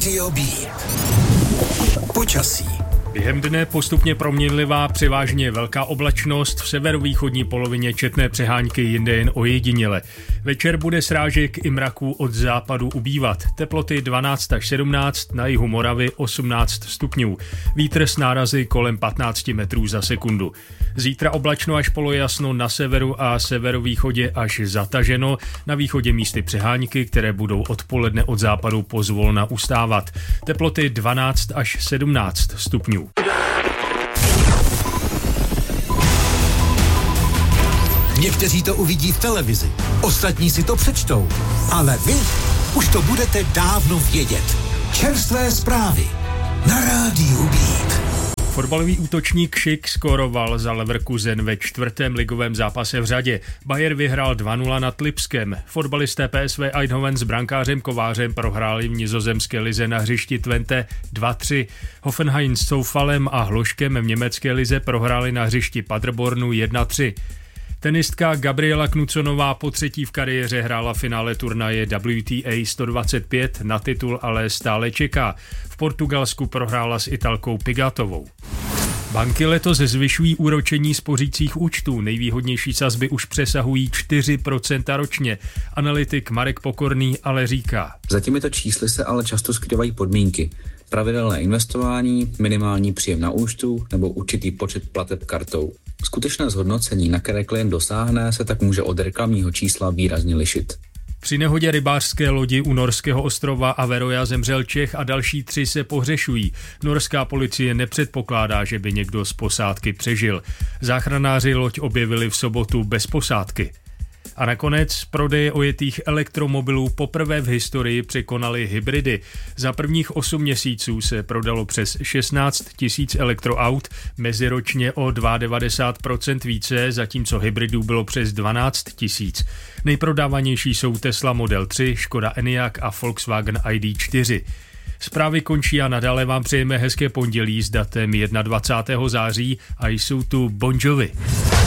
Radio B. Počasí. Během dne postupně proměnlivá, převážně velká oblačnost, v severovýchodní polovině četné přehánky, jinde jen ojediněle. Večer bude srážek i mraků od západu ubývat. Teploty 12 až 17, na jihu Moravy 18 stupňů. Vítr s nárazy kolem 15 metrů za sekundu. Zítra oblačno až polojasno na severu a severovýchodě až zataženo. Na východě místy přehánky, které budou odpoledne od západu pozvolna ustávat. Teploty 12 až 17 stupňů. Někteří to uvidí v televizi, ostatní si to přečtou, ale vy už to budete dávno vědět. Čerstvé zprávy na Rádiu Beat. Fotbalový útočník Schick skóroval za Leverkusen ve 4. ligovém zápase v řadě. Bayer vyhrál 2-0 nad Lipskem. Fotbalisté PSV Eindhoven s brankářem Kovářem prohráli v nizozemské lize na hřišti Twente 2-3. Hoffenheim s Soufalem a Hloškem v německé lize prohráli na hřišti Paderbornu 1-3. Tenistka Gabriela Knuconová po třetí v kariéře hrála finále turnaje WTA 125, na titul ale stále čeká. V Portugalsku prohrála s Italkou Pigatovou. Banky letos zvyšují úročení spořících účtů. Nejvýhodnější sazby už přesahují 4% ročně. Analytik Marek Pokorný ale říká: Za těmito čísly se ale často skrývají podmínky. Pravidelné investování, minimální příjem na účtu nebo určitý počet plateb kartou. Skutečné zhodnocení, na které klient dosáhne, se tak může od reklamního čísla výrazně lišit. Při nehodě rybářské lodi u norského ostrova Averoja zemřel Čech a další 3 se pohřešují. Norská policie nepředpokládá, že by někdo z posádky přežil. Záchranáři loď objevili v sobotu bez posádky. A nakonec prodeje ojetých elektromobilů poprvé v historii překonaly hybridy. Za prvních 8 měsíců se prodalo přes 16 000 elektroaut, meziročně o 92% více, zatímco hybridů bylo přes 12 000. Nejprodávanější jsou Tesla Model 3, Škoda Enyaq a Volkswagen ID4. Zprávy končí a nadále vám přejeme hezké pondělí s datem 21. září a jsou tu Bon Jovi.